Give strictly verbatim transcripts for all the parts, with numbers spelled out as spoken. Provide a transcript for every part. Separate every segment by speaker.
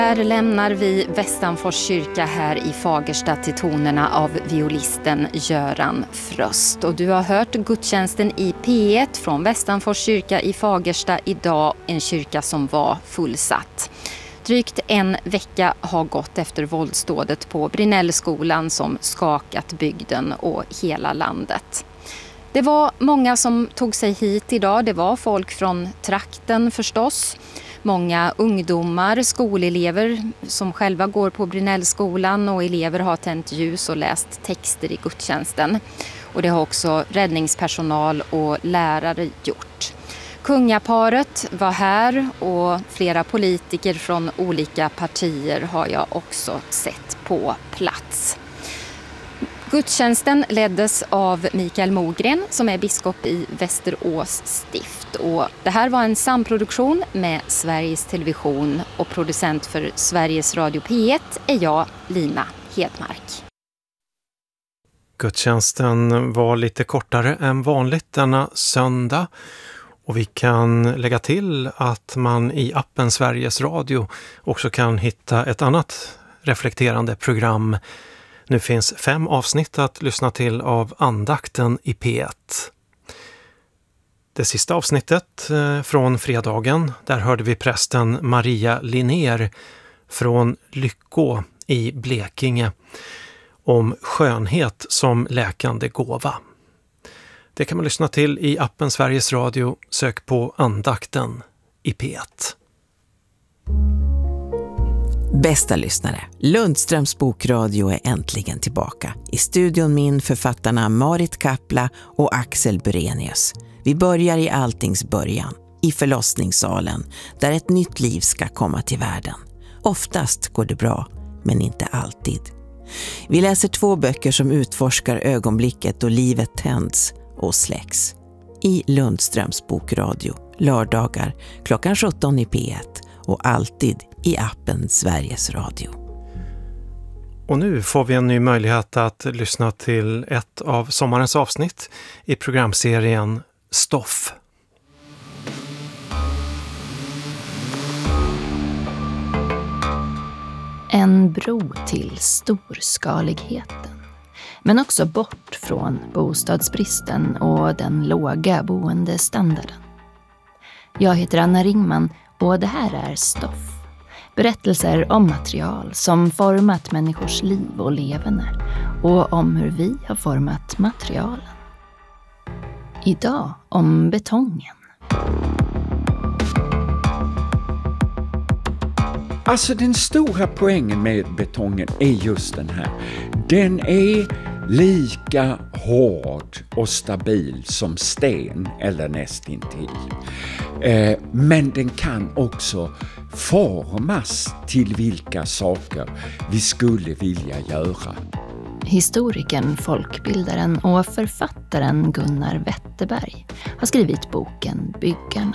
Speaker 1: Här lämnar vi Västanfors kyrka här i Fagersta till tonerna av violisten Göran Fröst. Och du har hört gudstjänsten i P ett från Västanfors kyrka i Fagersta idag, en kyrka som var fullsatt. Drygt en vecka har gått efter våldsdådet på Brinellskolan som skakat bygden och hela landet. Det var många som tog sig hit idag. Det var folk från trakten förstås. Många ungdomar, skolelever som själva går på Brinellskolan, och elever har tänt ljus och läst texter i gudstjänsten. Och det har också räddningspersonal och lärare gjort. Kungaparet var här och flera politiker från olika partier har jag också sett på plats. Gudstjänsten leddes av Mikael Mogren som är biskop i Västerås stift. Och det här var en samproduktion med Sveriges Television, och producent för Sveriges Radio P ett är jag, Lina Hedmark.
Speaker 2: Gudstjänsten var lite kortare än vanligt denna söndag. Och vi kan lägga till att man i appen Sveriges Radio också kan hitta ett annat reflekterande program. Nu finns fem avsnitt att lyssna till av andakten i P ett. Det sista avsnittet från fredagen, där hörde vi prästen Maria Linnér från Lyckå i Blekinge om skönhet som läkande gåva. Det kan man lyssna till i appen Sveriges Radio. Sök på andakten i P ett.
Speaker 3: Bästa lyssnare, Lundströms bokradio är äntligen tillbaka. I studion min författarna Marit Kapla och Axel Burenius. Vi börjar i alltings början, i förlossningssalen, där ett nytt liv ska komma till världen. Oftast går det bra, men inte alltid. Vi läser två böcker som utforskar ögonblicket då livet tänds och släcks. I Lundströms bokradio, lördagar klockan sjutton i P ett och alltid i appen Sveriges Radio.
Speaker 2: Och nu får vi en ny möjlighet att lyssna till ett av sommarens avsnitt i programserien Stoff.
Speaker 4: En bro till storskaligheten, men också bort från bostadsbristen och den låga boendestandarden. Jag heter Anna Ringman och det här är Stoff. Berättelser om material som format människors liv och leverne och om hur vi har format materialen. Idag om betongen.
Speaker 5: Alltså den stora poängen med betongen är just den här. Den är lika hård och stabil som sten eller nästintill. Eh, men den kan också formas till vilka saker vi skulle vilja göra.
Speaker 4: Historikern, folkbildaren och författaren Gunnar Wetterberg har skrivit boken Byggarna.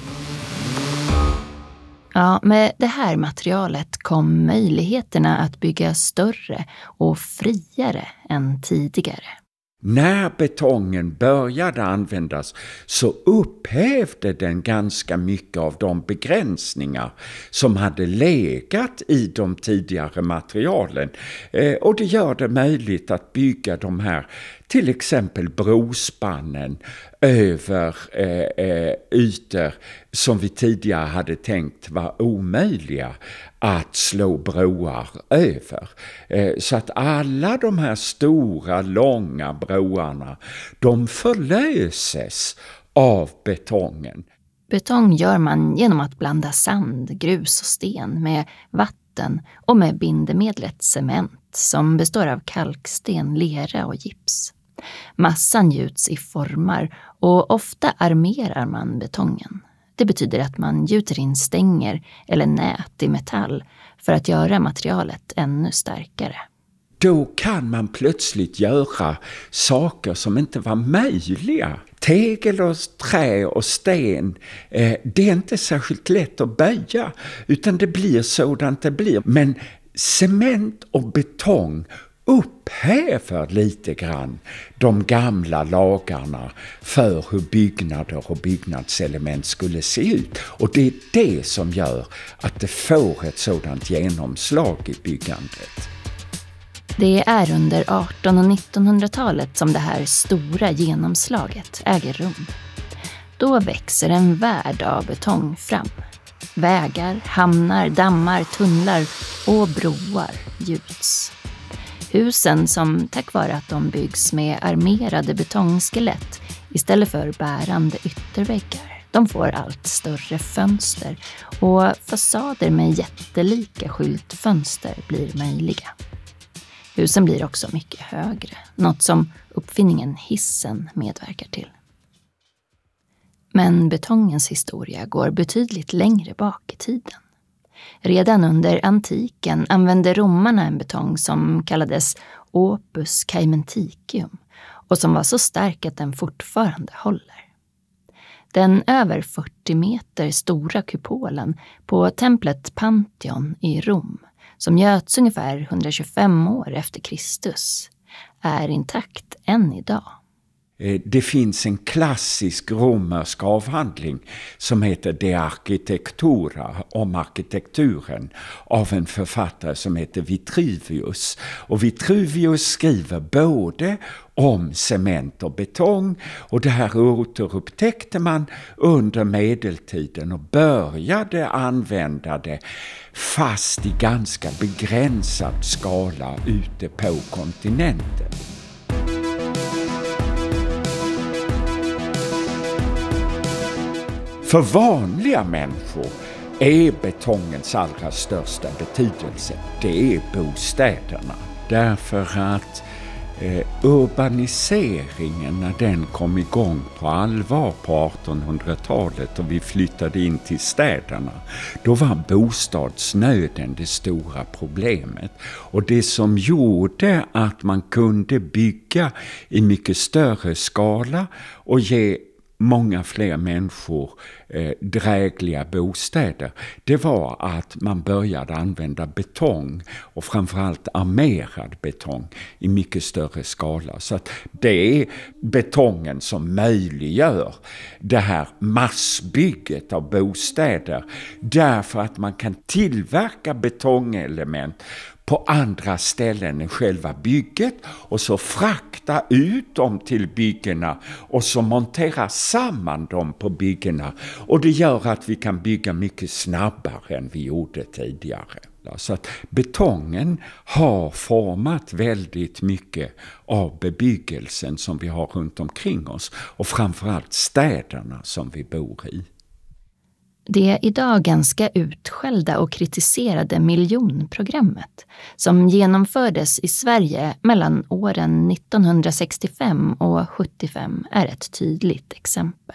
Speaker 4: Ja, med det här materialet kom möjligheterna att bygga större och friare än tidigare.
Speaker 5: När betongen började användas så upphävde den ganska mycket av de begränsningar som hade legat i de tidigare materialen. Eh, och det gör det möjligt att bygga de här, till exempel brospannen över eh, eh, ytor som vi tidigare hade tänkt var omöjliga att slå broar över. Eh, så att alla de här stora, långa broarna, de förlöses av betongen.
Speaker 4: Betong gör man genom att blanda sand, grus och sten med vatten och med bindemedlet cement som består av kalksten, lera och gips. Massan gjuts i formar och ofta armerar man betongen. Det betyder att man gjuter in stänger eller nät i metall för att göra materialet ännu starkare.
Speaker 5: Då kan man plötsligt göra saker som inte var möjliga. Tegel och trä och sten, eh, det är inte särskilt lätt att böja, utan det blir sådant det blir. Men cement och betong upphäver lite grann de gamla lagarna för hur byggnader och byggnadselement skulle se ut. Och det är det som gör att det får ett sådant genomslag i byggandet.
Speaker 4: Det är under artonhundra- och nittonhundratalet som det här stora genomslaget äger rum. Då växer en värld av betong fram. Vägar, hamnar, dammar, tunnlar och broar gjuts. Husen som tack vare att de byggs med armerade betongskelett istället för bärande ytterväggar. De får allt större fönster och fasader med jättelika skyltfönster blir möjliga. Husen blir också mycket högre, något som uppfinningen hissen medverkar till. Men betongens historia går betydligt längre bak i tiden. Redan under antiken använde romarna en betong som kallades opus caementicium och som var så stark att den fortfarande håller. Den över fyrtio meter stora kupolen på templet Pantheon i Rom, som göts ungefär etthundratjugofem år efter Kristus, är intakt än idag.
Speaker 5: Det finns en klassisk romersk avhandling som heter De Architectura, om arkitekturen, av en författare som heter Vitruvius. Och Vitruvius skriver både om cement och betong, och det här återupptäckte man under medeltiden och började använda det fast i ganska begränsad skala ute på kontinenten. För vanliga människor är betongens allra största betydelse, det är bostäderna. Därför att eh, urbaniseringen, när den kom igång på allvar på artonhundratalet och vi flyttade in till städerna, då var bostadsnöden det stora problemet. Och det som gjorde att man kunde bygga i mycket större skala och ge många fler människor eh, drägliga bostäder, det var att man började använda betong och framförallt armerad betong i mycket större skala. Så att det är betongen som möjliggör det här massbygget av bostäder, därför att man kan tillverka betongelement på andra ställen än själva bygget och så frakta ut dem till byggena och så montera samman dem på byggena. Och det gör att vi kan bygga mycket snabbare än vi gjorde tidigare. Så att betongen har format väldigt mycket av bebyggelsen som vi har runt omkring oss och framförallt städerna som vi bor i.
Speaker 4: Det idag ganska utskällda och kritiserade miljonprogrammet som genomfördes i Sverige mellan åren nittonhundrasextiofem och sjuttiofem är ett tydligt exempel.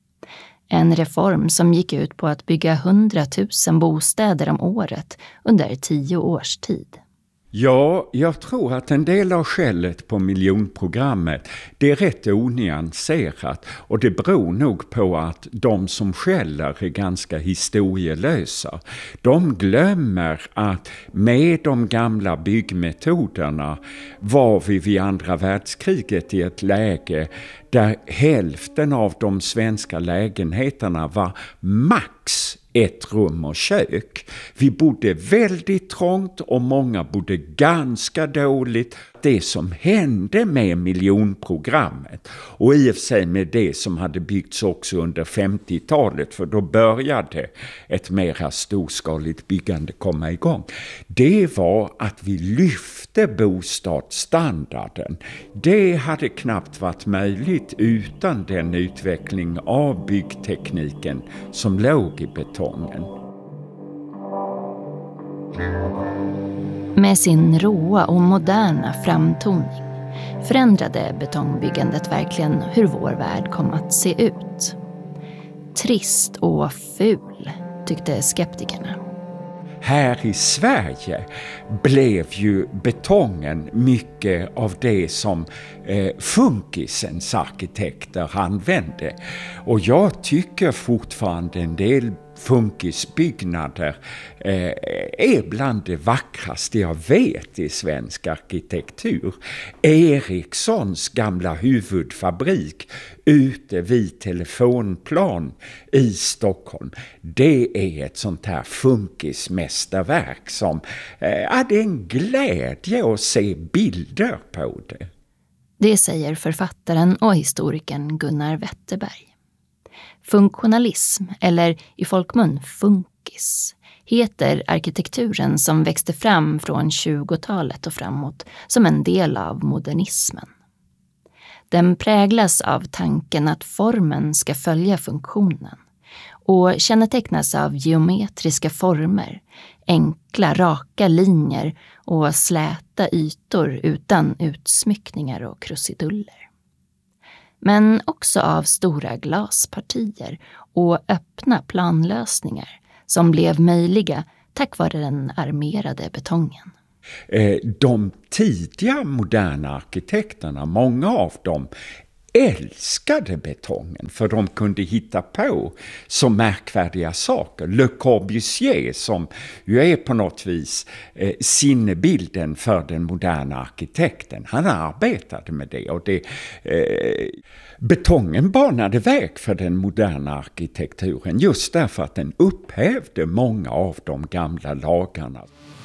Speaker 4: En reform som gick ut på att bygga hundratusen bostäder om året under tio års tid.
Speaker 5: Ja, jag tror att en del av skället på miljonprogrammet, det är rätt onyanserat, och det beror nog på att de som skäller är ganska historielösa. De glömmer att med de gamla byggmetoderna var vi vid andra världskriget i ett läge där hälften av de svenska lägenheterna var max ett rum och kök. Vi bodde väldigt trångt och många bodde ganska dåligt. Det som hände med miljonprogrammet, och i och för sig med det som hade byggts också under femtiotalet, för då började ett mera storskaligt byggande komma igång, det var att vi lyfte bostadsstandarden. Det hade knappt varit möjligt utan den utveckling av byggtekniken som låg i betongen.
Speaker 4: Med sin råa och moderna framtoning förändrade betongbyggandet verkligen hur vår värld kom att se ut. Trist och ful, tyckte skeptikerna.
Speaker 5: Här i Sverige blev ju betongen mycket av det som eh, funkisens arkitekter använde. Och jag tycker fortfarande en del funkisbyggnader eh, är bland det vackraste jag vet i svensk arkitektur. Erikssons gamla huvudfabrik ute vid Telefonplan i Stockholm. Det är ett sånt här funkismästerverk som eh, ja, det är en glädje att se bilder på det.
Speaker 4: Det säger författaren och historikern Gunnar Wetterberg. Funktionalism, eller i folkmun funkis, heter arkitekturen som växte fram från tjugotalet och framåt som en del av modernismen. Den präglas av tanken att formen ska följa funktionen och kännetecknas av geometriska former, enkla raka linjer och släta ytor utan utsmyckningar och krusiduller. Men också av stora glaspartier och öppna planlösningar som blev möjliga tack vare den armerade betongen.
Speaker 5: De tidiga moderna arkitekterna, många av dem, älskade betongen för de kunde hitta på så märkvärdiga saker. Le Corbusier, som ju är på något vis eh, sinnebilden för den moderna arkitekten, han arbetade med det och det eh, betongen banade väg för den moderna arkitekturen just därför att den upphävde många av de gamla lagarna.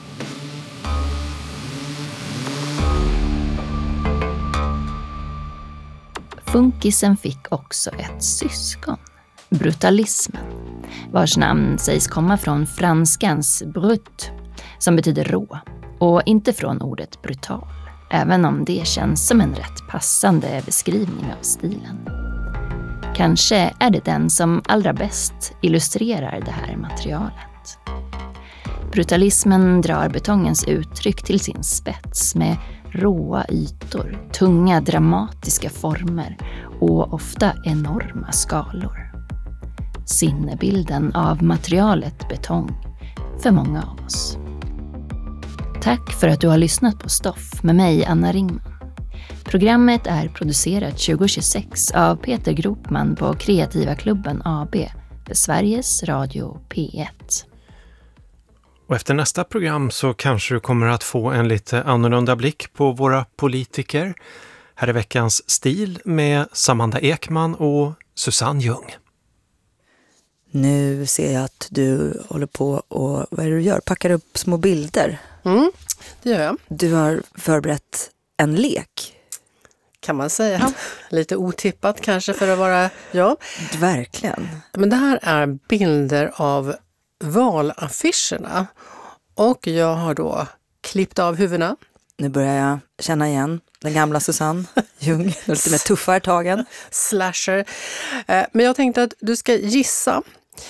Speaker 4: Funkisen fick också ett syskon, brutalismen, vars namn sägs komma från franskans brut, som betyder rå, och inte från ordet brutal, även om det känns som en rätt passande beskrivning av stilen. Kanske är det den som allra bäst illustrerar det här materialet. Brutalismen drar betongens uttryck till sin spets med råa ytor, tunga dramatiska former och ofta enorma skalor. Sinnebilden av materialet betong för många av oss. Tack för att du har lyssnat på Stoff med mig, Anna Ringman. Programmet är producerat tjugo tjugosex av Peter Gropman på Kreativa klubben A B för Sveriges Radio P ett.
Speaker 2: Och efter nästa program så kanske du kommer att få en lite annorlunda blick på våra politiker. Här är veckans Stil med Samanda Ekman och Susanne Ljung.
Speaker 6: Nu ser jag att du håller på och, vad är det du gör? Packar upp små bilder.
Speaker 7: Mm, det gör jag.
Speaker 6: Du har förberett en lek.
Speaker 7: Kan man säga. Lite otippat kanske för att vara jag.
Speaker 6: Verkligen.
Speaker 7: Men det här är bilder av valaffischerna och jag har då klippt av huvudena.
Speaker 6: Nu börjar jag känna igen den gamla Susanne Ljung, lite mer tuffare tagen.
Speaker 7: Slasher. Men jag tänkte att du ska gissa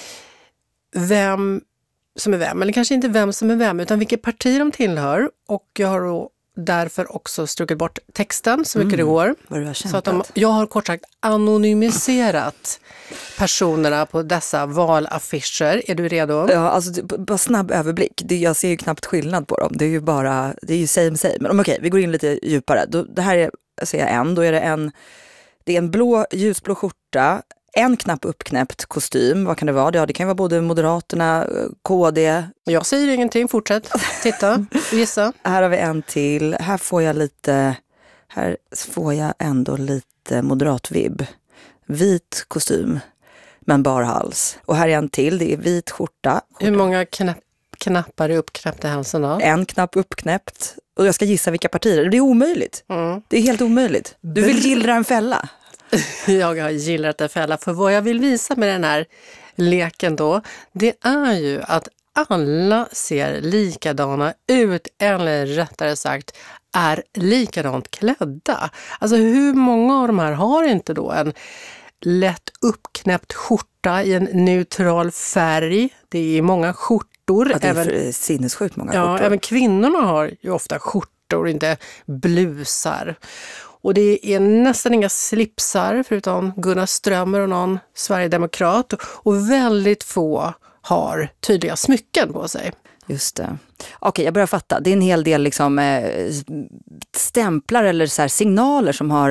Speaker 7: vem som är vem, eller kanske inte vem som är vem, utan vilket parti de tillhör. Och jag har då därför också strukit bort texten så mycket mm, det går.
Speaker 6: Vad du har
Speaker 7: så att de, jag har kort sagt anonymiserat personerna på dessa valaffischer. Är du redo?
Speaker 6: Ja, alltså bara snabb överblick. Det, jag ser ju knappt skillnad på dem. Det är ju bara, det är ju same same. Men okej, vi går in lite djupare. Då, det här är, ser jag en, då är det en, det är en blå, ljusblå skjorta, en knapp uppknäppt kostym. Vad kan det vara? Ja, det kan vara både Moderaterna, K D. Jag
Speaker 7: säger ingenting, fortsätt. Titta, gissa.
Speaker 6: Här har vi en till. Här får jag lite, här får jag ändå lite moderatvibb. Vit kostym, men bara hals. Och här är en till, det är vit skjorta. skjorta.
Speaker 7: Hur många knapp, knappar är uppknäppt i halsen då?
Speaker 6: En knapp uppknäppt. Och jag ska gissa vilka partier. Det är omöjligt. Mm. Det är helt omöjligt. Du vill gillra en fälla.
Speaker 7: Jag har gillat en fälla. För vad jag vill visa med den här leken då, det är ju att alla ser likadana ut, eller rättare sagt är likadant klädda. Alltså hur många av de här har inte då en lätt uppknäppt skjorta i en neutral färg? Det är många skjortor.
Speaker 6: Ja, det är
Speaker 7: även,
Speaker 6: sinnessjukt många
Speaker 7: ja,
Speaker 6: skjortor.
Speaker 7: Även kvinnorna har ju ofta skjortor, inte blusar. Och det är nästan inga slipsar förutom Gunnar Strömmer och någon Sverigedemokrat. Och väldigt få har tydliga smycken på sig.
Speaker 6: Just det. Okej, jag börjar fatta. Det är en hel del liksom, eh, stämplar eller så här signaler som har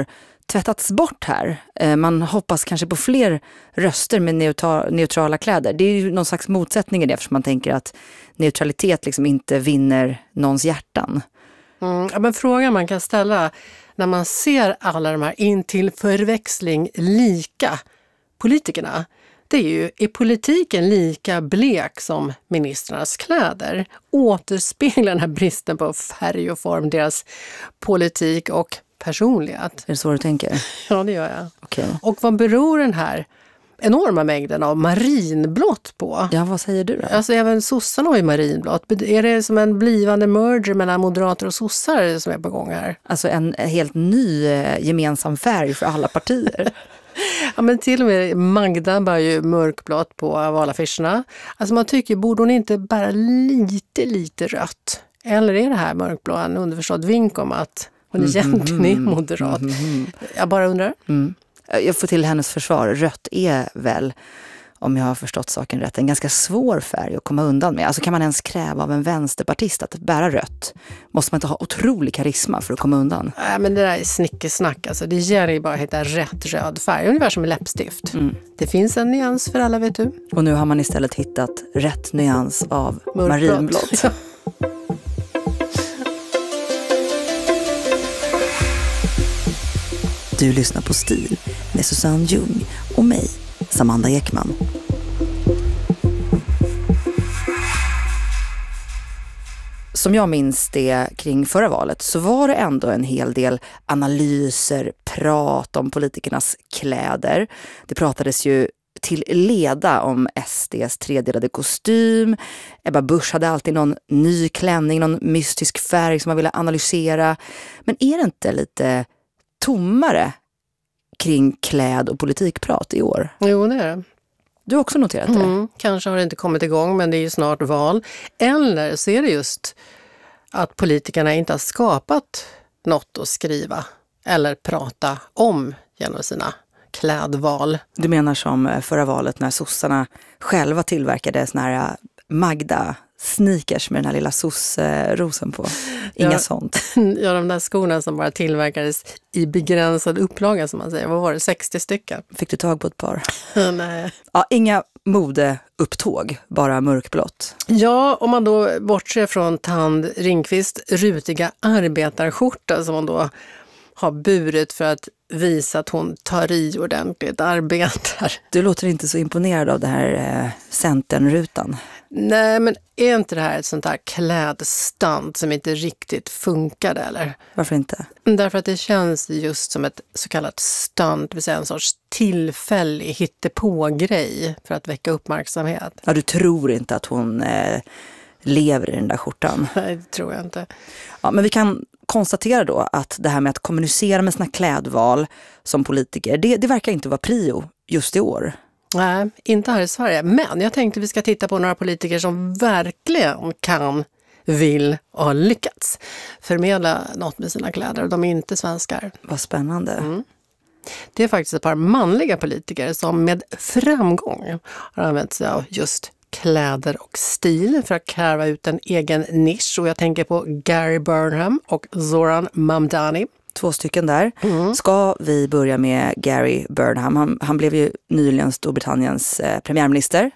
Speaker 6: tvättats bort här. Man hoppas kanske på fler röster med neutrala kläder. Det är ju någon slags motsättning i det, eftersom man tänker att neutralitet liksom inte vinner någons hjärtan.
Speaker 7: Mm, ja, men frågan man kan ställa när man ser alla de här intill förväxling lika politikerna, det är ju, är politiken lika blek som ministrarnas kläder? Återspeglar den här bristen på färg och form deras politik och personlighet?
Speaker 6: Är det så du tänker?
Speaker 7: Ja, det gör jag.
Speaker 6: Okay.
Speaker 7: Och vad beror den här enorma mängden av marinblått på?
Speaker 6: Ja, vad säger du då?
Speaker 7: Alltså även sossarna har ju marinblått. Är det som en blivande merger mellan moderater och sossar som är på gång här?
Speaker 6: Alltså en helt ny gemensam färg för alla partier.
Speaker 7: Ja, men till och med Magda bär ju mörkblått på valaffischerna. Alltså man tycker, borde hon inte bära lite, lite rött? Eller är det här mörkblå en underförstådd vink om att hon egentligen är moderat? Mm-hmm. Jag bara undrar.
Speaker 6: Mm. Jag får till hennes försvar. Rött är väl, om jag har förstått saken rätt, en ganska svår färg att komma undan med. Alltså kan man ens kräva av en vänsterpartist att bära rött? Måste man inte ha otrolig karisma för att komma undan?
Speaker 7: Nej, men det där är snickesnack. Alltså, det gäller ju bara att hitta rätt röd färg. Ungefär som en läppstift. Mm. Det finns en nyans för alla, vet du.
Speaker 6: Och nu har man istället hittat rätt nyans av marinblått.
Speaker 7: Ja.
Speaker 6: Du lyssnar på Stil med Susanne Ljung och mig, Samanda Ekman. Som jag minns det kring förra valet så var det ändå en hel del analyser, prat om politikernas kläder. Det pratades ju till leda om S D:s tredelade kostym. Ebba Busch hade alltid någon ny klänning, någon mystisk färg som man ville analysera. Men är det inte lite tommare kring kläd- och politikprat i år?
Speaker 7: Jo, det är det.
Speaker 6: Du har också noterat det?
Speaker 7: Mm, kanske har det inte kommit igång, men det är ju snart val. Eller så är det just att politikerna inte har skapat något att skriva eller prata om genom sina klädval.
Speaker 6: Du menar som förra valet när sossarna själva tillverkade såna här Magda sneakers med den här lilla sossrosen på. Inga
Speaker 7: ja,
Speaker 6: sånt.
Speaker 7: Ja, de där skorna som bara tillverkades i begränsad upplaga som man säger. Vad var det? sextio stycken?
Speaker 6: Fick du tag på ett par?
Speaker 7: Nej.
Speaker 6: Ja, inga modeupptåg, bara mörkblått.
Speaker 7: Ja, om man då bortser från Tand Ringqvist rutiga arbetarskjorta som hon då har burit för att visa att hon tar i ordentligt, arbetar.
Speaker 6: Du låter inte så imponerad av det här eh, Centern-rutan.
Speaker 7: Nej, men är inte det här ett sånt här klädstand som inte riktigt funkade, eller?
Speaker 6: Varför inte?
Speaker 7: Därför att det känns just som ett så kallat stunt, det vill säga en sorts tillfällig hittepå-grej för att väcka uppmärksamhet.
Speaker 6: Ja, du tror inte att hon eh, lever i den där skjortan?
Speaker 7: Nej, det tror jag inte.
Speaker 6: Ja, men vi kan konstatera då att det här med att kommunicera med sina klädval som politiker, det, det verkar inte vara prio just i år.
Speaker 7: Nej, inte här i Sverige. Men jag tänkte vi ska titta på några politiker som verkligen kan, vill och har lyckats förmedla något med sina kläder. De är inte svenskar.
Speaker 6: Vad spännande. Mm.
Speaker 7: Det är faktiskt ett par manliga politiker som med framgång har använt sig av just kläder och stil för att kräva ut en egen nisch. Och jag tänker på Gary Burnham och Zoran Mamdani.
Speaker 6: Två stycken där. Mm. Ska vi börja med Gary Burnham? Han, han blev ju nyligen Storbritanniens eh, premiärminister.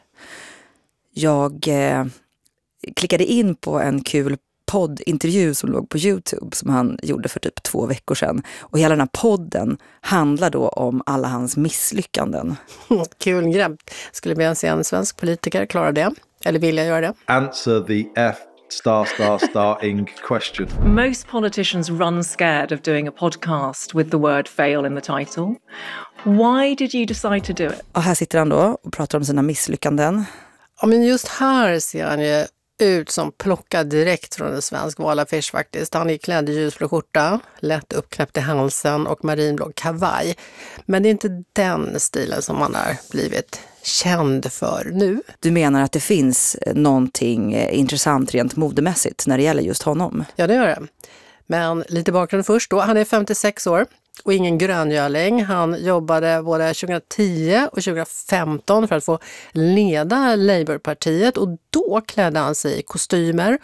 Speaker 6: Jag eh, klickade in på en kul poddintervju som låg på YouTube som han gjorde för typ två veckor sedan. Och hela den här podden handlar då om alla hans misslyckanden.
Speaker 7: Kul grepp. Skulle vi se en svensk politiker klara det? Eller vill jag göra det?
Speaker 8: Answer the F star star star ing question.
Speaker 9: Most politicians run scared of doing a podcast with the word fail in the title. Why did you decide to do it?
Speaker 6: Och här sitter han då och pratar om sina misslyckanden.
Speaker 7: Ja, men just här ser han ju ut som plockad direkt från en svensk valaffisch faktiskt. Han är klädd i ljusblå skjorta, lätt uppknäppt i halsen och marinblå kavaj. Men det är inte den stilen som han har blivit känd för nu.
Speaker 6: Du menar att det finns någonting intressant rent modemässigt när det gäller just honom?
Speaker 7: Ja, det gör det. Men lite bakgrund först då. Han är femtiosex år och ingen gröngöling. Han jobbade både tjugohundratio och tjugofemton för att få leda Labourpartiet och då klädde han sig i kostymer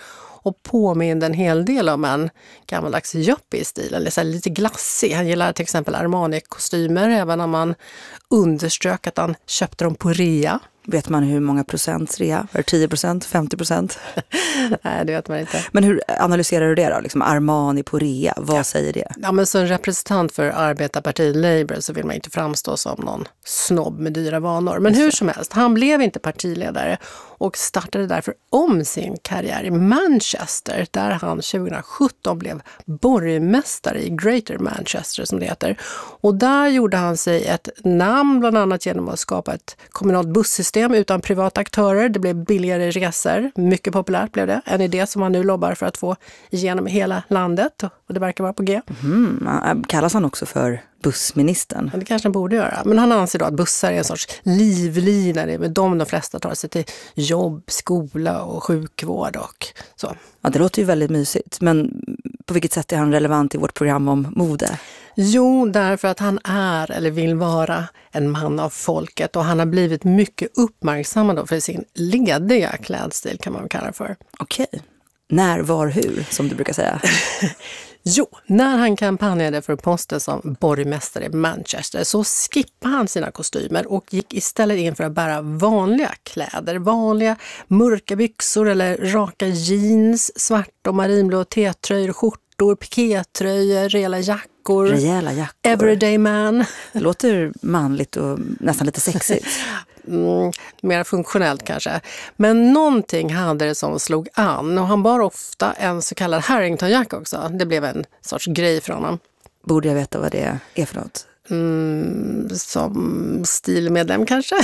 Speaker 7: och påminner en hel del om en gammaldags yuppie i stil, eller så här lite glassig. Han gillar till exempel Armani-kostymer, även om man underströk att han köpte dem på rea.
Speaker 6: Vet man hur många procent rea? Är det tio procent, femtio procent?
Speaker 7: Nej, det vet man inte.
Speaker 6: Men hur analyserar du det då? Liksom Armani på rea, vad ja. säger det?
Speaker 7: Ja, men som representant för arbetarpartiet Labour så vill man inte framstå som någon snobb med dyra vanor. Men hur som helst, han blev inte partiledare och startade därför om sin karriär i Manchester, där han tjugohundrasjutton blev borgmästare i Greater Manchester som det heter. Och där gjorde han sig ett namn bland annat genom att skapa ett kommunalt bussystem utan privata aktörer. Det blev billigare resor, mycket populärt blev det. En idé som han nu lobbar för att få igenom hela landet och det verkar vara på G.
Speaker 6: Mm, kallas han också för bussministern?
Speaker 7: Ja, det kanske han borde göra. Men han anser då att bussar är en sorts livlina. Det är med dem de flesta tar sig till jobb, skola och sjukvård och så.
Speaker 6: Ja, det låter ju väldigt mysigt. Men på vilket sätt är han relevant i vårt program om mode?
Speaker 7: Jo, därför att han är eller vill vara en man av folket och han har blivit mycket uppmärksammad för sin lediga klädstil kan man kalla det för.
Speaker 6: Okej. När, var, hur, som du brukar säga?
Speaker 7: Jo, när han kampanjade för posten som borgmästare i Manchester så skippade han sina kostymer och gick istället in för att bära vanliga kläder. Vanliga mörka byxor eller raka jeans, svart och marinblå t-tröjor, skjortor, pikétröjor, rejäla jackor.
Speaker 6: Rejäla jackor.
Speaker 7: Everyday man.
Speaker 6: Det låter manligt och nästan lite sexigt.
Speaker 7: Mm, mer funktionellt kanske. Men någonting hade det som slog an och han bar ofta en så kallad Harrington-jacka också. Det blev en sorts grej för honom.
Speaker 6: Borde jag veta vad det är för något?
Speaker 7: Mm, som stilmedlem kanske?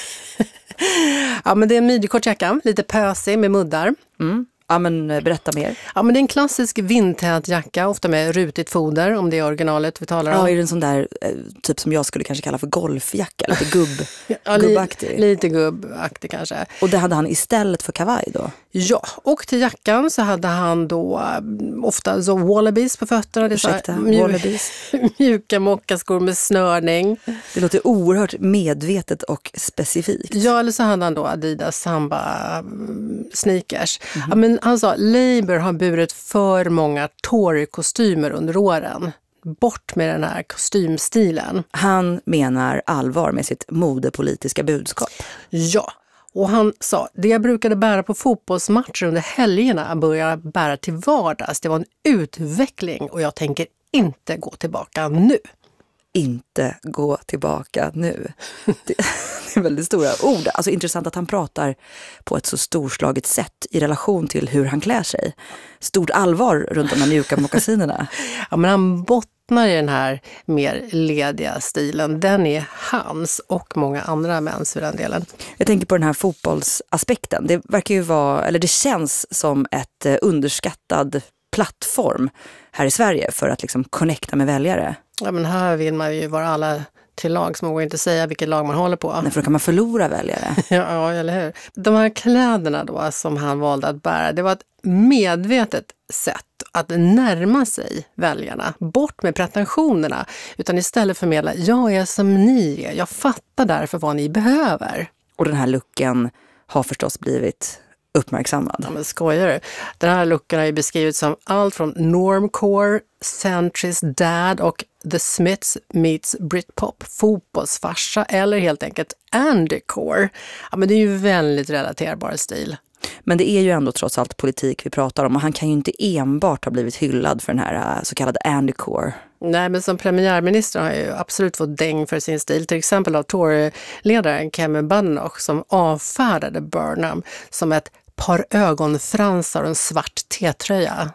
Speaker 7: Ja, men det är en midjekort jacka, lite pösig med muddar.
Speaker 6: Mm. Ja, men berätta mer.
Speaker 7: Ja, men det är en klassisk vindtät jacka, ofta med rutigt foder, om det är originalet vi talar om.
Speaker 6: Ja, är det en sån där, typ som jag skulle kanske kalla för golfjacka, lite gubb,
Speaker 7: ja,
Speaker 6: gubbaktig.
Speaker 7: Li, lite gubbaktig kanske.
Speaker 6: Och det hade han istället för kavaj då?
Speaker 7: Ja, och till jackan så hade han då um, ofta så wallabies på fötterna. Det är
Speaker 6: Ursäkta,
Speaker 7: mjuk,
Speaker 6: wallabies?
Speaker 7: mjuka mockaskor med snörning.
Speaker 6: Det låter oerhört medvetet och specifikt.
Speaker 7: Ja, eller så hade han då Adidas Samba um, sneakers. Mm-hmm. Ja, men han sa, Labour har burit för många Tory-kostymer under åren. Bort med den här kostymstilen.
Speaker 6: Han menar allvar med sitt modepolitiska budskap.
Speaker 7: Ja, och han sa, det jag brukade bära på fotbollsmatcher under helgerna börjar bära till vardags. Det var en utveckling och jag tänker inte gå tillbaka nu.
Speaker 6: Inte gå tillbaka nu. Det är väldigt stora ord. Alltså intressant att han pratar på ett så storslaget sätt i relation till hur han klär sig. Stort allvar runt de här mjuka mockasinerna.
Speaker 7: Ja, men han bottnar i den här mer lediga stilen. Den är hans och många andra mäns för den delen.
Speaker 6: Jag tänker på den här fotbollsaspekten. Det verkar ju vara, eller det känns som ett underskattad plattform här i Sverige för att liksom connecta med väljare.
Speaker 7: Ja, men här vill man ju vara alla till lag, så man går inte säga vilket lag man håller på.
Speaker 6: Nej, för då kan man förlora väljare.
Speaker 7: ja, ja, eller hur? De här kläderna då som han valde att bära, det var ett medvetet sätt att närma sig väljarna. Bort med pretensionerna, utan istället förmedla, jag är som ni är, jag fattar därför vad ni behöver.
Speaker 6: Och den här looken har förstås blivit uppmärksammad.
Speaker 7: Ja, men skojar du? Den här looken har ju beskrivits som allt från normcore, centrist dad och The Smiths meets Britpop, fotbollsfarsa eller helt enkelt Andycore. Ja, men det är ju väldigt relaterbar stil.
Speaker 6: Men det är ju ändå trots allt politik vi pratar om och han kan ju inte enbart ha blivit hyllad för den här så kallade Andycore.
Speaker 7: Nej, men som premiärminister har ju absolut fått däng för sin stil. Till exempel av Tory-ledaren Kevin Badenoch som avfärdade Burnham som ett par ögonfransar och en svart t-tröja.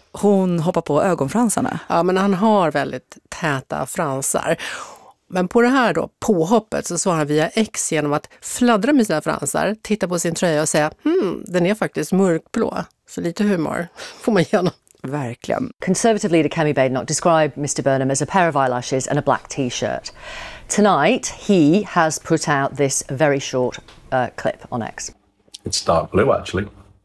Speaker 6: Hon hoppar på ögonfransarna?
Speaker 7: Ja, men han har väldigt täta fransar. Men på det här då, påhoppet, så svarar han via X genom att fladdra med sina fransar, titta på sin tröja och säga hmm, den är faktiskt mörkblå. Så lite humor får man igenom.
Speaker 6: Verkligen.
Speaker 10: Conservative leader Kemi Badenoch described Mister Burnham as a pair of eyelashes and a black t-shirt. Tonight, he has put out this very short uh, clip on X.
Speaker 11: It's dark blue actually.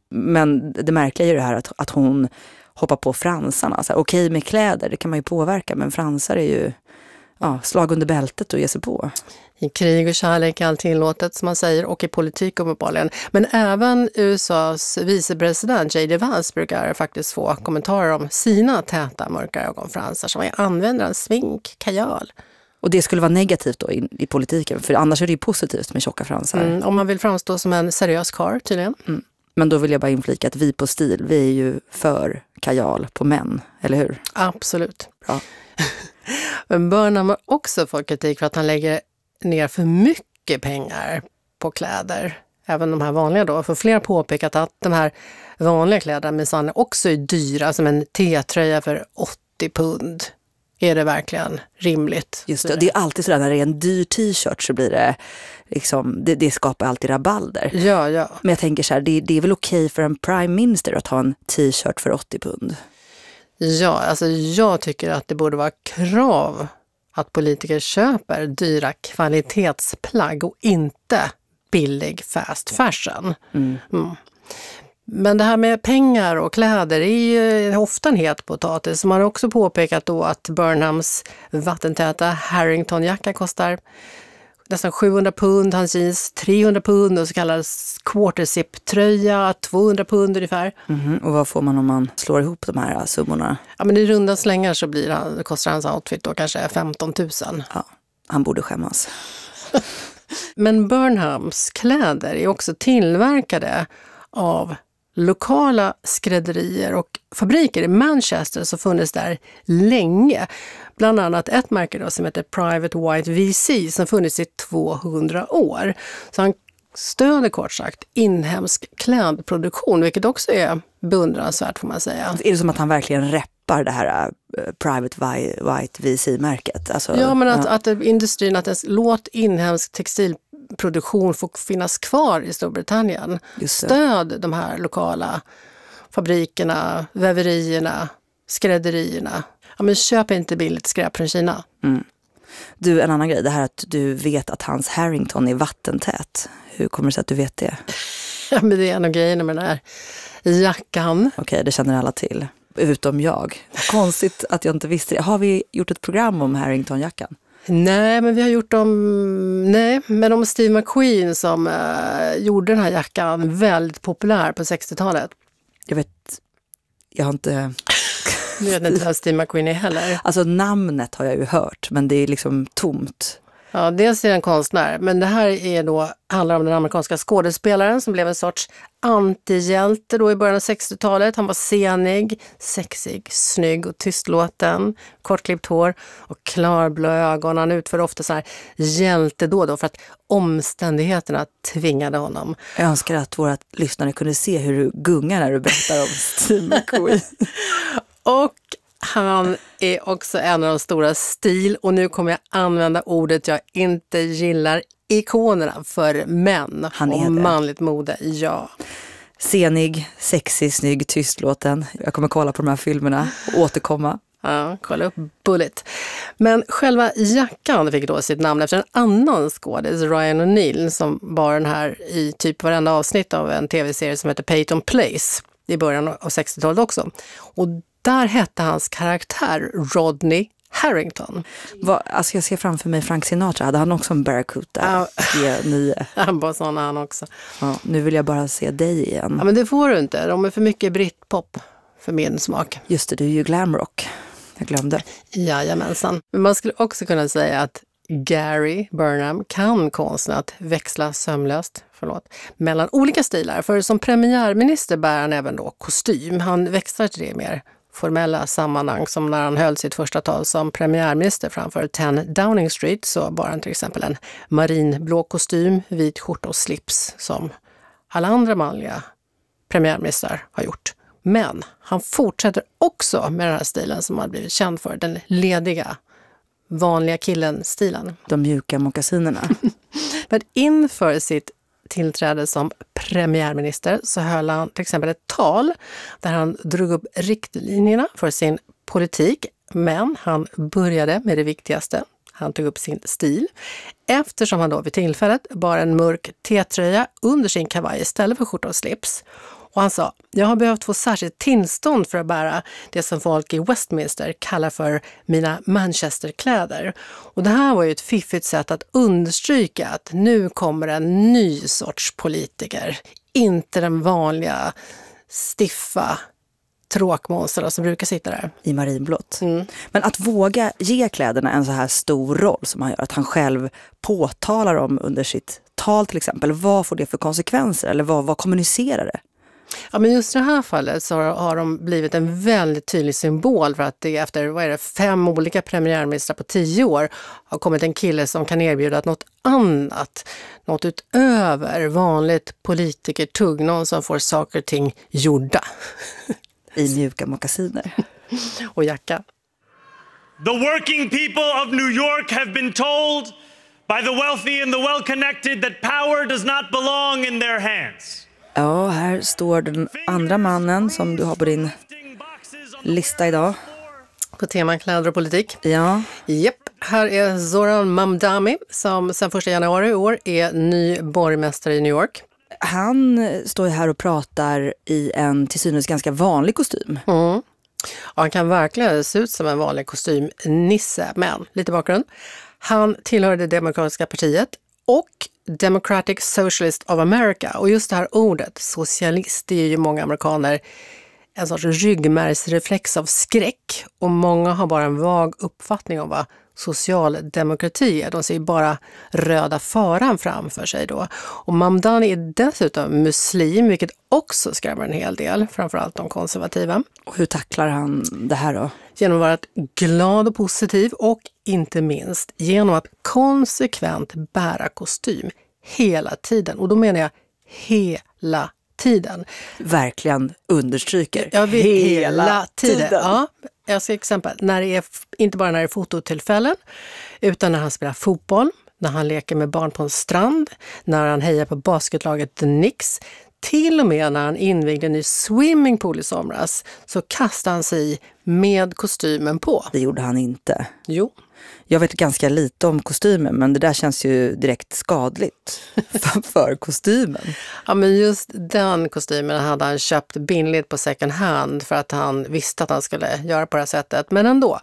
Speaker 6: Men det märkliga är ju det här att, att hon hoppar på fransarna. Alltså, okej med kläder, det kan man ju påverka, men fransar är ju ja, slag under bältet och ge sig på.
Speaker 7: I krig och kärlek är allt tillåtet som man säger, och i politik uppenbarligen. Men även U S A:s vicepresident J D Vance brukar faktiskt få kommentarer om sina täta mörka ögonfransar som använder en smink, kajal.
Speaker 6: Och det skulle vara negativt då i, i politiken, för annars är det ju positivt med tjocka fransar.
Speaker 7: Mm, om man vill framstå som en seriös karl tydligen.
Speaker 6: Mm. Men då vill jag bara inflika att vi på Stil, vi är ju för kajal på män, eller hur?
Speaker 7: Absolut.
Speaker 6: Bra.
Speaker 7: Men Burnham har också fått kritik för att han lägger ner för mycket pengar på kläder. Även de här vanliga då. För flera påpekat att de här vanliga kläderna minsann också är dyra, som en T-tröja för åttio pund. Är det verkligen rimligt?
Speaker 6: Just det, det är alltid sådär när det är en dyr t-shirt så blir det liksom, det, det skapar alltid rabalder.
Speaker 7: Ja, ja.
Speaker 6: Men jag tänker så här, det, det är väl okej för en prime minister att ha en t-shirt för åttio pund?
Speaker 7: Ja, alltså jag tycker att det borde vara krav att politiker köper dyra kvalitetsplagg och inte billig fast fashion. Mm. Mm. Men det här med pengar och kläder är ju ofta en het potatis. Man har också påpekat då att Burnhams vattentäta Harrington-jacka kostar nästan sjuhundra pund, hans jeans trehundra pund och så kallad quarter-zip-tröja tvåhundra pund ungefär.
Speaker 6: Mm-hmm. Och vad får man om man slår ihop de här summorna?
Speaker 7: Ja, men i runda slängar så blir han, kostar hans outfit då kanske femton tusen.
Speaker 6: Ja, han borde skämmas.
Speaker 7: Men Burnhams kläder är också tillverkade av lokala skrädderier och fabriker i Manchester som funnits där länge. Bland annat ett märke då som heter Private White V C som funnits i tvåhundra år. Så han stöder kort sagt inhemsk klädproduktion, vilket också är beundransvärt får man säga.
Speaker 6: Är det som att han verkligen reppar det här uh, Private White V C-märket? Alltså,
Speaker 7: ja, men att,
Speaker 6: ja.
Speaker 7: att industrin, att ens, låt inhemsk textilproduktion få finnas kvar i Storbritannien. Stöd de här lokala fabrikerna, väverierna, skrädderierna. Ja, men köp inte billigt skräp från Kina.
Speaker 6: Mm. Du, en annan grej, det här att du vet att hans Harrington är vattentät. Hur kommer det sig att du vet det?
Speaker 7: Ja, men det är en av grejerna med den här jackan.
Speaker 6: Okej, okay, det känner alla till. Utom jag. Konstigt att jag inte visste det. Har vi gjort ett program om Harrington-jackan?
Speaker 7: Nej, men vi har gjort om, nej, men om Steve McQueen som uh, gjorde den här jackan väldigt populär på sextiotalet.
Speaker 6: Jag vet, jag har inte...
Speaker 7: Du vet inte vad Steve McQueen är heller.
Speaker 6: Alltså namnet har jag ju hört, men det är liksom tomt.
Speaker 7: Ja, dels är det en konstnär, men det här är då, handlar om den amerikanska skådespelaren som blev en sorts antihjälte då i början av sextiotalet. Han var senig, sexig, snygg och tystlåten, kortklippt hår och klarblå ögon. Han utförde ofta så här hjälte då då för att omständigheterna tvingade honom.
Speaker 6: Jag önskar att våra lyssnare kunde se hur du gungar när du berättar om Steve McQueen.
Speaker 7: Och han är också en av de stora stil, och nu kommer jag använda ordet jag inte gillar, ikonerna för män
Speaker 6: han är
Speaker 7: och
Speaker 6: det.
Speaker 7: Manligt mode, ja.
Speaker 6: Senig, sexig, snygg, tystlåten. Jag kommer kolla på de här filmerna och återkomma.
Speaker 7: Ja, kolla upp Bullet. Men själva jackan fick då sitt namn efter en annan skådis, Ryan O'Neill, som bar den här i typ varenda avsnitt av en tv-serie som heter Peyton Place i början av sextiotalet också. Och där hette hans karaktär Rodney Harrington.
Speaker 6: Va, alltså jag ser framför mig Frank Sinatra. Hade han också en Barracuda? G nio.
Speaker 7: Han var sån han också.
Speaker 6: Ja, nu vill jag bara se dig igen.
Speaker 7: Ja, men det får du inte. De är för mycket britpop för min smak.
Speaker 6: Just det, du är ju glamrock. Jag glömde.
Speaker 7: Jajamensan. Men man skulle också kunna säga att Gary Burnham kan konsten att växla sömlöst förlåt, mellan olika stilar. För som premiärminister bär han även då kostym. Han växlar till det mer formella sammanhang, som när han höll sitt första tal som premiärminister framför tio Downing Street, så bar han till exempel en marinblå kostym, vit skjorta och slips som alla andra manliga premiärministrar har gjort. Men han fortsätter också med den här stilen som har blivit känd för, den lediga, vanliga killen-stilen.
Speaker 6: De mjuka mockasinerna.
Speaker 7: Men inför sitt tillträde som premiärminister så höll han till exempel ett tal där han drog upp riktlinjerna för sin politik, men han började med det viktigaste. Han tog upp sin stil, eftersom han då vid tillfället bar en mörk T-tröja under sin kavaj istället för skjorta och slips. Och han sa, jag har behövt få särskilt tillstånd för att bära det som folk i Westminster kallar för mina Manchesterkläder. Och det här var ju ett fiffigt sätt att understryka att nu kommer en ny sorts politiker. Inte den vanliga, stiffa tråkmonster som brukar sitta där.
Speaker 6: I marinblått.
Speaker 7: Mm.
Speaker 6: Men att våga ge kläderna en så här stor roll som han gör, att han själv påtalar dem under sitt tal till exempel, vad får det för konsekvenser eller vad, vad kommunicerar det?
Speaker 7: Ja, men just i det här fallet så har de blivit en väldigt tydlig symbol för att det efter vad är det, fem olika premiärministrar på tio år har kommit en kille som kan erbjuda något annat, något utöver vanligt politikertugg, någon som får saker och ting gjorda.
Speaker 6: I mjuka mockasiner.
Speaker 7: Och jacka.
Speaker 12: The working people of New York have been told by the wealthy and the well-connected that power does not belong in their hands.
Speaker 6: Ja, här står den andra mannen som du har på din lista idag.
Speaker 7: På teman kläder och politik.
Speaker 6: Ja.
Speaker 7: Japp, här är Zoran Mamdani som sedan första januari i år är ny borgmästare i New York.
Speaker 6: Han står här och pratar i en till synes ganska vanlig kostym.
Speaker 7: Mm. Och han kan verkligen se ut som en vanlig kostymnisse, men lite bakgrund. Han tillhör det demokratiska partiet och Democratic Socialist of America. Och just det här ordet, socialist, det är ju många amerikaner en sorts ryggmärgsreflex av skräck. Och många har bara en vag uppfattning om vad socialdemokrati är. De ser bara röda faran framför sig då. Och Mamdani är dessutom muslim, vilket också skrämmer en hel del, framförallt de konservativa.
Speaker 6: Och hur tacklar han det här då?
Speaker 7: Genom att vara glad och positiv och inte minst genom att konsekvent bära kostym hela tiden. Och då menar jag hela tiden.
Speaker 6: Verkligen understryker.
Speaker 7: Ja, vi, hela, hela tiden.
Speaker 6: tiden.
Speaker 7: Ja, jag ska exempel. När det är, inte bara när det är fototillfällen, utan när han spelar fotboll, när han leker med barn på en strand, när han hejar på basketlaget The Knicks, till och med när han invigde en ny swimmingpool i somras så kastade han sig med kostymen på.
Speaker 6: Det gjorde han inte.
Speaker 7: Jo.
Speaker 6: Jag vet ganska lite om kostymen, men det där känns ju direkt skadligt för, för kostymen.
Speaker 7: Ja, men just den kostymen hade han köpt billigt på second hand för att han visste att han skulle göra på det här sättet. Men ändå,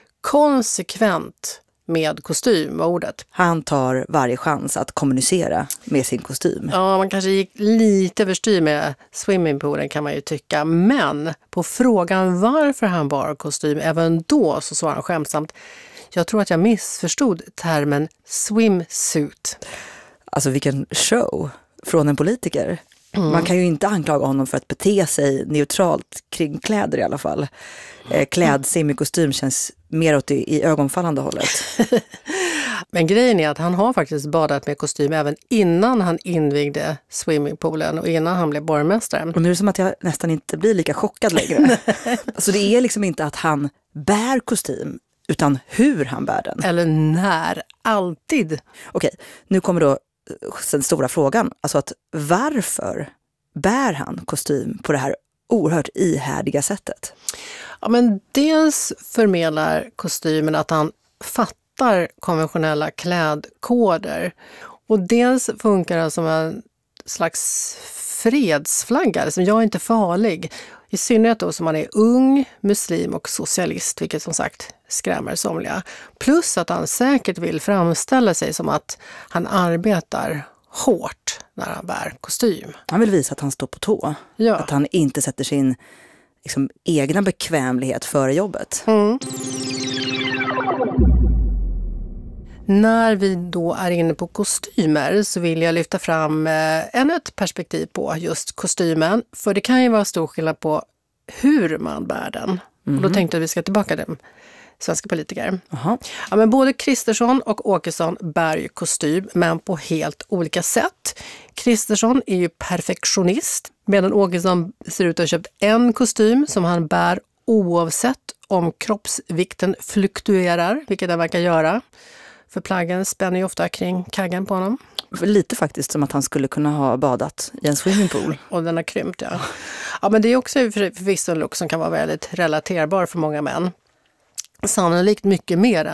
Speaker 7: konsekvent med kostym var ordet.
Speaker 6: Han tar varje chans att kommunicera med sin kostym.
Speaker 7: Ja, man kanske gick lite överstyr med swimmingpoolen kan man ju tycka. Men på frågan varför han bar kostym även då så svarade han skämtsamt: jag tror att jag missförstod termen swimsuit.
Speaker 6: Alltså vilken show från en politiker. Mm. Man kan ju inte anklaga honom för att bete sig neutralt kring kläder i alla fall. Eh, klädsim i kostym känns mer åt i, i ögonfallande hållet.
Speaker 7: Men grejen är att han har faktiskt badat med kostym även innan han invigde swimmingpoolen och innan han blev borgmästare.
Speaker 6: Och nu är det som att jag nästan inte blir lika chockad längre. Alltså det är liksom inte att han bär kostym, utan hur han bär den.
Speaker 7: Eller när, alltid.
Speaker 6: Okej, nu kommer då den stora frågan. Alltså att varför bär han kostym på det här oerhört ihärdiga sättet?
Speaker 7: Ja, men dels förmedlar kostymen att han fattar konventionella klädkoder. Och dels funkar det som en slags fredsflagga. Som jag är inte farlig. I synnerhet då som han är ung, muslim och socialist, vilket som sagt skrämmer somliga. Plus att han säkert vill framställa sig som att han arbetar hårt när han bär kostym.
Speaker 6: Han vill visa att han står på tå.
Speaker 7: Ja.
Speaker 6: Att han inte sätter sin liksom, egna bekvämlighet före jobbet.
Speaker 7: Mm. När vi då är inne på kostymer så vill jag lyfta fram ännu ett perspektiv på just kostymen. För det kan ju vara stor skillnad på hur man bär den. Mm. Och då tänkte jag att vi ska tillbaka till svenska politiker.
Speaker 6: Aha.
Speaker 7: Ja, men både Kristersson och Åkesson bär ju kostym, men på helt olika sätt. Kristersson är ju perfektionist, medan Åkesson ser ut att ha köpt en kostym som han bär oavsett om kroppsvikten fluktuerar, vilket den verkar göra. För plaggen spänner ju ofta kring kaggen på honom.
Speaker 6: Lite faktiskt som att han skulle kunna ha badat i en swimmingpool.
Speaker 7: Och den har krympt, ja. Ja, men det är också förvisso en look som kan vara väldigt relaterbar för många män. Sannolikt mycket mer än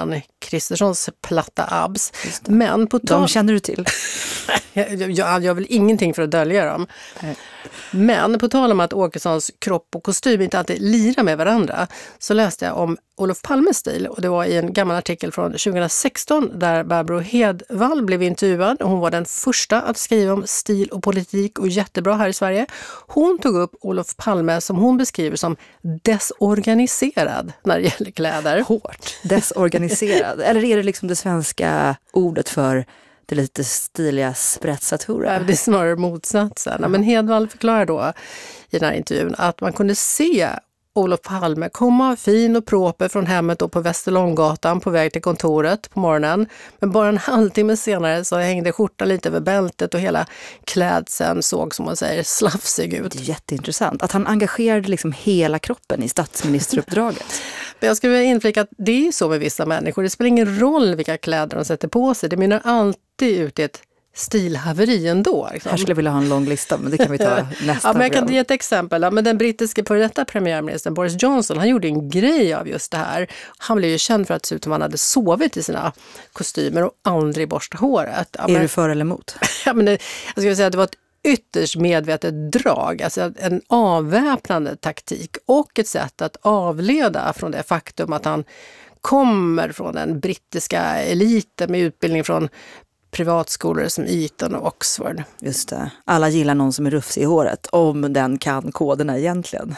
Speaker 7: Kristerssons platta abs. Men på tal...
Speaker 6: De känner du till.
Speaker 7: jag, jag gör väl ingenting för att dölja dem. Nej. Men på tal om att Åkessons kropp och kostym inte alltid lirar med varandra, så läste jag om Olof Palmes stil, och det var i en gammal artikel från tjugohundrasexton där Barbro Hedvall blev intervjuad. Hon var den första att skriva om stil och politik och jättebra här i Sverige. Hon tog upp Olof Palme som hon beskriver som desorganiserad när det gäller kläder.
Speaker 6: Hårt. Desorganiserad. Eller är det liksom det svenska ordet för det lite stiliga sprätsatura?
Speaker 7: Det är snarare motsatsen. Mm. Men Hedvall förklarar då i den här intervjun att man kunde se Olof Palme komma fin och proper från hemmet då på Västerlånggatan på väg till kontoret på morgonen. Men bara en halvtimme senare så hängde skjortan lite över bältet och hela klädseln såg, som man säger, slafsig ut.
Speaker 6: Det är jätteintressant att han engagerade liksom hela kroppen i statsministeruppdraget.
Speaker 7: Men jag skulle vilja inflika att det är så med vissa människor. Det spelar ingen roll vilka kläder de sätter på sig. Det mynnar alltid ut i ett stilhaveri ändå. Liksom.
Speaker 6: Här skulle jag vilja ha en lång lista, men det kan vi ta nästa
Speaker 7: ja, men jag kan ge ett exempel. Ja, men den brittiska före detta premiärministern Boris Johnson, han gjorde en grej av just det här. Han blev ju känd för att se ut som han hade sovit i sina kostymer och aldrig borsta håret. Ja,
Speaker 6: är
Speaker 7: men,
Speaker 6: du för eller emot?
Speaker 7: Ja, men det, jag skulle säga att det var ett ytterst medvetet drag, alltså en avväpnande taktik och ett sätt att avleda från det faktum att han kommer från den brittiska eliten med utbildning från privatskolor som Eton och Oxford.
Speaker 6: Just det. Alla gillar någon som är rufsig i håret, om den kan koderna egentligen.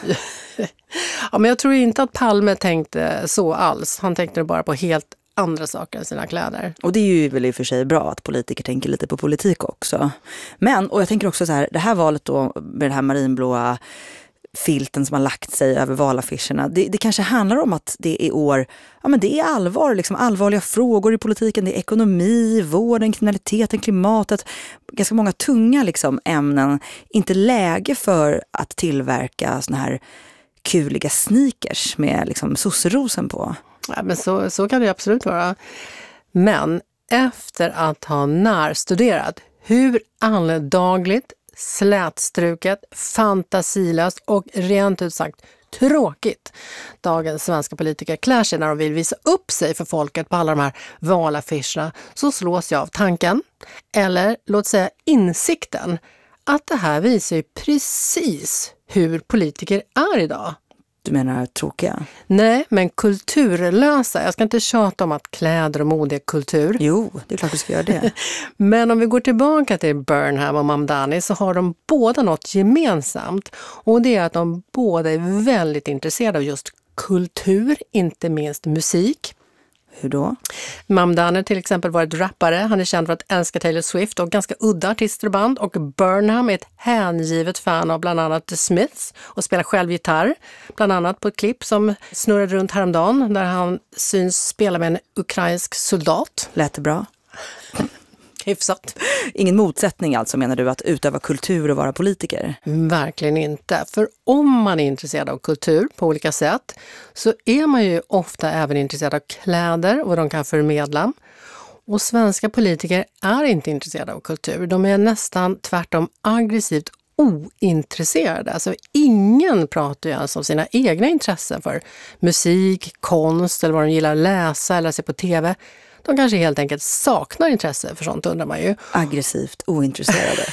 Speaker 7: Ja, men jag tror inte att Palme tänkte så alls. Han tänkte bara på helt andra saker än sina kläder.
Speaker 6: Och det är ju väl i och för sig bra att politiker tänker lite på politik också. Men, och jag tänker också så här, det här valet då med den här marinblåa filten som har lagt sig över valaffischerna. Det, det kanske handlar om att det är år, ja men det är allvar, liksom allvarliga frågor i politiken. Det är ekonomi, vården, kriminaliteten, klimatet. Ganska många tunga liksom ämnen. Inte läge för att tillverka såna här kuliga sneakers med liksom sosserosen på.
Speaker 7: Ja, men så, så kan det absolut vara. Men efter att ha närstuderat hur alldagligt, slätstruket, fantasilöst och rent ut sagt tråkigt dagens svenska politiker klär sig när de vill visa upp sig för folket på alla de här valaffischerna, så slås jag av tanken, eller låt säga insikten, att det här visar ju precis hur politiker är idag.
Speaker 6: Du menar tråkiga?
Speaker 7: Nej, men kulturlösa. Jag ska inte tjata om att kläder och mode är kultur.
Speaker 6: Jo, det är klart du ska göra det.
Speaker 7: Men om vi går tillbaka till Burnham och Mamdani så har de båda något gemensamt. Och det är att de båda är väldigt intresserade av just kultur, inte minst musik.
Speaker 6: Hur då?
Speaker 7: Mamdani till exempel varit rappare. Han är känd för att älska Taylor Swift och ganska udda artister och band. Och Burnham är ett hängivet fan av bland annat The Smiths och spelar själv gitarr. Bland annat på ett klipp som snurrade runt häromdagen där han syns spela med en ukrainsk soldat.
Speaker 6: Lät det bra?
Speaker 7: Hyfsat.
Speaker 6: Ingen motsättning alltså, menar du, att utöva kultur och vara politiker?
Speaker 7: Verkligen inte. För om man är intresserad av kultur på olika sätt så är man ju ofta även intresserad av kläder och vad de kan förmedla. Och svenska politiker är inte intresserade av kultur. De är nästan tvärtom aggressivt ointresserade. Alltså ingen pratar ju ens om sina egna intressen för musik, konst eller vad de gillar att läsa eller se på tv. De kanske helt enkelt saknar intresse för sånt, undrar man ju.
Speaker 6: Aggressivt ointresserade.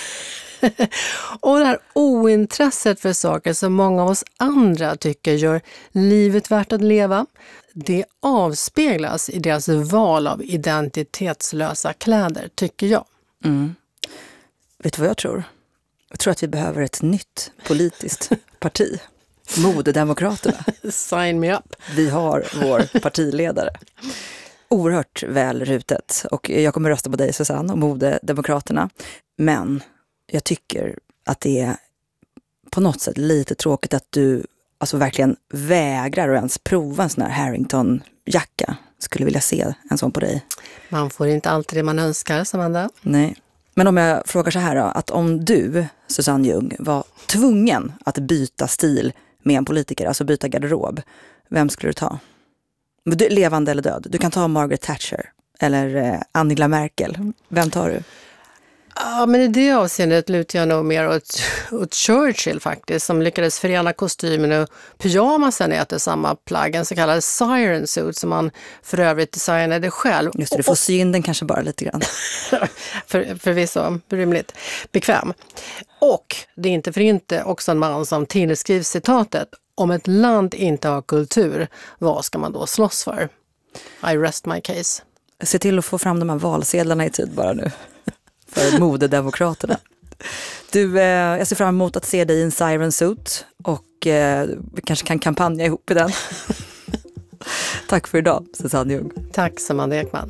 Speaker 7: Och det här ointresset för saker som många av oss andra tycker gör livet värt att leva, det avspeglas i deras val av identitetslösa kläder, tycker jag.
Speaker 6: Mm. Vet du vad jag tror? Jag tror att vi behöver ett nytt politiskt parti. Modedemokraterna.
Speaker 7: Sign me up.
Speaker 6: Vi har vår partiledare. Oerhört väl rutet, och jag kommer rösta på dig, Susanne, och Modedemokraterna. Men jag tycker att det är på något sätt lite tråkigt att du alltså verkligen vägrar att ens prova en sån här Harrington-jacka. Skulle vilja se en sån på dig.
Speaker 7: Man får inte alltid det man önskar, Samanda.
Speaker 6: Nej. Men om jag frågar så här då, att om du, Susanne Ljung, var tvungen att byta stil med en politiker, alltså byta garderob, vem skulle du ta? Du, levande eller död? Du kan ta Margaret Thatcher eller eh, Angela Merkel. Vem tar du?
Speaker 7: Ja, men i det avseendet lutar jag nog mer åt, åt Churchill faktiskt, som lyckades förena kostymen och pyjamasen i ett och samma plagg, en så kallad siren suit som man för övrigt designade själv.
Speaker 6: Just det, du får sy in den kanske bara lite grann.
Speaker 7: för, förvisso, rimligt. Bekväm. Och det är inte för inte också en man som tillskrivs citatet: om ett land inte har kultur, vad ska man då slåss för? I rest my case.
Speaker 6: Se till att få fram de här valsedlarna i tid bara nu. För modedemokraterna. Du, eh, jag ser fram emot att se dig i en siren suit. Och eh, vi kanske kan kampanja ihop i den. Tack för idag, Susanne Ljung.
Speaker 7: Tack, Samanda Ekman.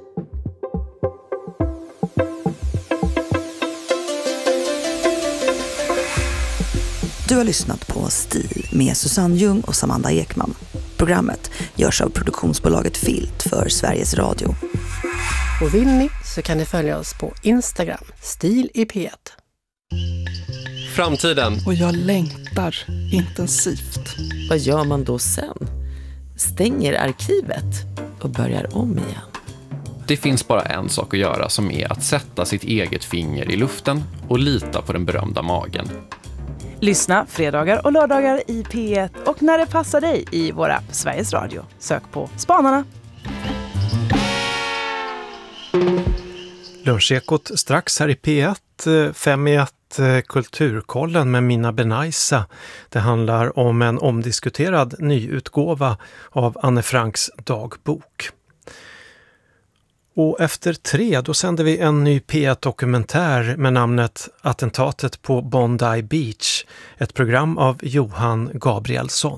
Speaker 6: Du har lyssnat på Stil med Susanne Ljung och Samanda Ekman. Programmet görs av produktionsbolaget Filt för Sveriges Radio.
Speaker 7: Och vill ni så kan ni följa oss på Instagram, Stil i P ett.
Speaker 13: Framtiden.
Speaker 14: Och jag längtar intensivt.
Speaker 3: Vad gör man då sen? Stänger arkivet och börjar om igen.
Speaker 13: Det finns bara en sak att göra, som är att sätta sitt eget finger i luften och lita på den berömda magen.
Speaker 14: Lyssna fredagar och lördagar i P ett och när det passar dig i vår app Sveriges Radio. Sök på Spanarna.
Speaker 2: Lunchekot strax här i P ett, fem i ett Kulturkollen med Mina Benaisa. Det handlar om en omdiskuterad nyutgåva av Anne Franks dagbok. Och efter tre då sänder vi en ny P ett-dokumentär med namnet Attentatet på Bondi Beach. Ett program av Johan Gabrielsson.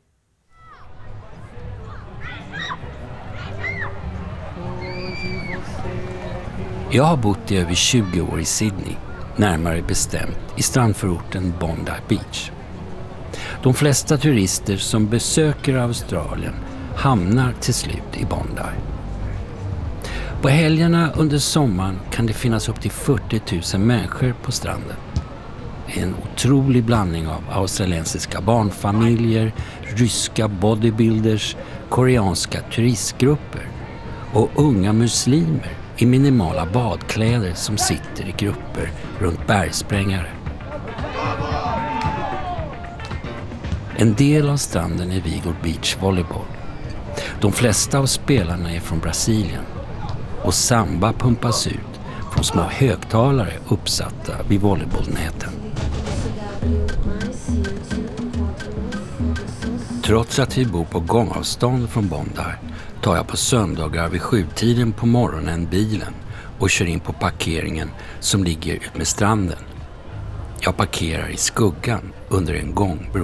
Speaker 15: Jag har bott i över tjugo år i Sydney, närmare bestämt i strandförorten Bondi Beach. De flesta turister som besöker Australien hamnar till slut i Bondi. På helgerna under sommaren kan det finnas upp till fyrtio tusen människor på stranden. En otrolig blandning av australiensiska barnfamiljer, ryska bodybuilders, koreanska turistgrupper och unga muslimer i minimala badkläder som sitter i grupper runt bergsprängare. En del av stranden är Vigor Beach Volleyball. De flesta av spelarna är från Brasilien och samba pumpas ut från små högtalare uppsatta vid volleybollnäten. Trots att vi bor på gångavstånd från Bondi tar jag på söndagar vid sjutiden på morgonen bilen och kör in på parkeringen som ligger ut med stranden. Jag parkerar i skuggan under en gångbro.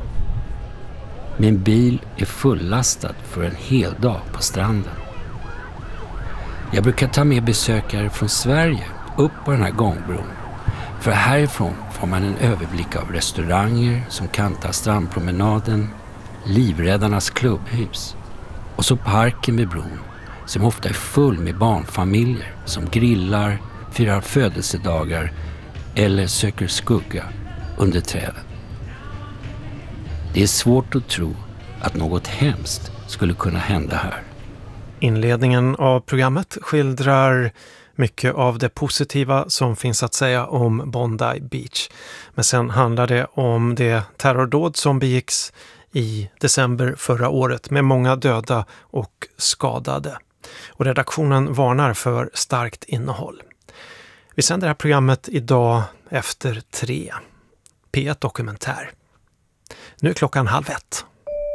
Speaker 15: Min bil är fullastad för en hel dag på stranden. Jag brukar ta med besökare från Sverige upp på den här gångbron. För härifrån får man en överblick av restauranger som kantar strandpromenaden, Livräddarnas klubbhus och så parken vid bron som ofta är full med barnfamiljer som grillar, firar födelsedagar eller söker skugga under träden. Det är svårt att tro att något hemskt skulle kunna hända här.
Speaker 2: Inledningen av programmet skildrar mycket av det positiva som finns att säga om Bondi Beach. Men sen handlar det om det terrordåd som begicks i december förra året med många döda och skadade. Och redaktionen varnar för starkt innehåll. Vi sänder det här programmet idag efter tre. P ett Dokumentär. Nu är klockan halv ett.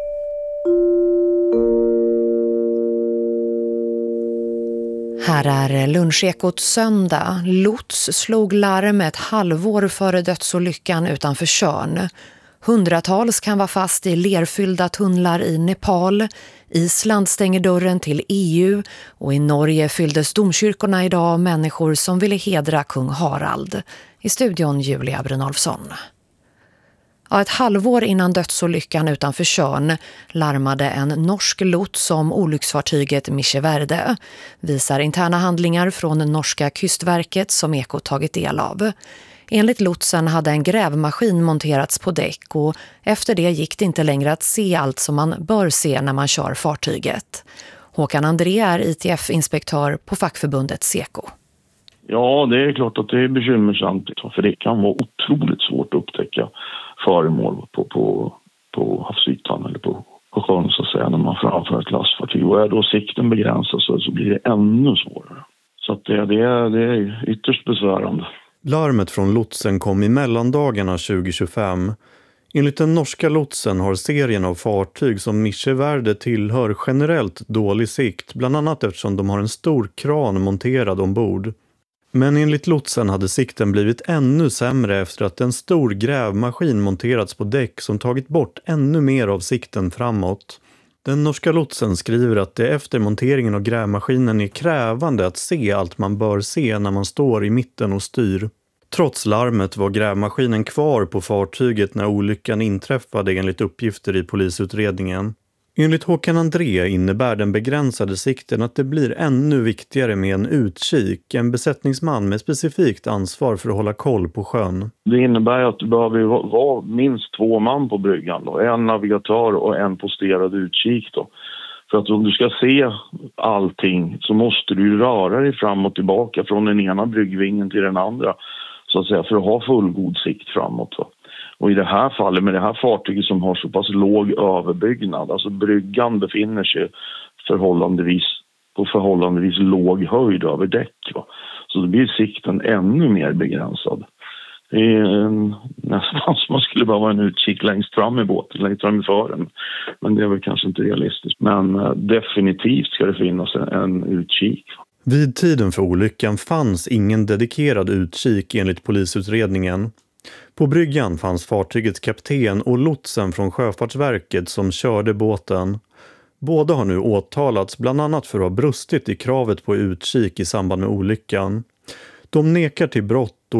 Speaker 16: Här är Lunchekot söndag. Lots slog larm ett halvår före dödsolyckan utanför Tjörn. Hundratals kan vara fast i lerfyllda tunnlar i Nepal. Island stänger dörren till E U och i Norge fylldes domkyrkorna idag av människor som ville hedra kung Harald. I studion Julia Brynolfsson. Ja, ett halvår innan dödsolyckan utanför Tjörn larmade en norsk lots om olycksfartyget Micheverde, visar interna handlingar från norska kystverket som Eko tagit del av. Enligt lotsen hade en grävmaskin monterats på däck och efter det gick det inte längre att se allt som man bör se när man kör fartyget. Håkan André är I T F-inspektör på fackförbundet Seko.
Speaker 17: Ja, det är klart att det är bekymmersamt. För det kan vara otroligt svårt att upptäcka föremål på, på, på havsytan eller på, på sjön så att säga, när man framför ett lastfartyg. Och är då sikten begränsad så, så blir det ännu svårare. Så att det, det, är, det är ytterst besvärande.
Speaker 18: Larmet från lotsen kom i mellandagarna tjugo tjugofem. Enligt den norska lotsen har serien av fartyg som Mischevärde tillhör generellt dålig sikt, bland annat eftersom de har en stor kran monterad ombord. Men enligt lotsen hade sikten blivit ännu sämre efter att en stor grävmaskin monterats på däck som tagit bort ännu mer av sikten framåt. Den norska lotsen skriver att det efter monteringen av grävmaskinen är krävande att se allt man bör se när man står i mitten och styr. Trots larmet var grävmaskinen kvar på fartyget när olyckan inträffade enligt uppgifter i polisutredningen. Enligt Håkan André innebär den begränsade sikten att det blir ännu viktigare med en utkik, en besättningsman med specifikt ansvar för att hålla koll på sjön.
Speaker 17: Det innebär att du behöver vara minst två man på bryggan då, en navigatör och en posterad utkik då. För att om du ska se allting så måste du röra dig fram och tillbaka från den ena bryggvingen till den andra så att säga, för att ha fullgod sikt framåt då. Och i det här fallet med det här fartyget som har så pass låg överbyggnad, alltså bryggan befinner sig förhållandevis, på förhållandevis låg höjd över däck. Va? Så då blir sikten ännu mer begränsad. Det är en, nästan som man skulle behöva en utkik längst fram i båten, längst fram i fören. Men det är väl kanske inte realistiskt. Men äh, definitivt ska det finnas en, en utkik.
Speaker 18: Vid tiden för olyckan fanns ingen dedikerad utkik enligt polisutredningen. På bryggan fanns fartygets kapten och lotsen från Sjöfartsverket som körde båten. Båda har nu åtalats bland annat för att ha brustit i kravet på utkik i samband med olyckan. De nekar till brott